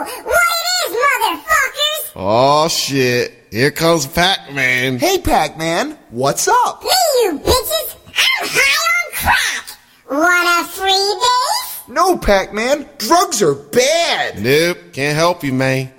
what it is, motherfuckers! Oh, shit. Here comes Pac-Man. Hey, Pac-Man, what's up? Hey, you bitches! I'm high on crack! Want a free base? No, Pac-Man, drugs are bad. Nope, can't help you, man.